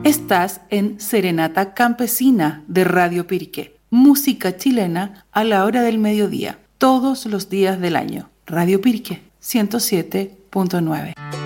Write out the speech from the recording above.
Estás en Serenata Campesina de Radio Pirque. Música chilena a la hora del mediodía, todos los días del año. Radio Pirque 107.9.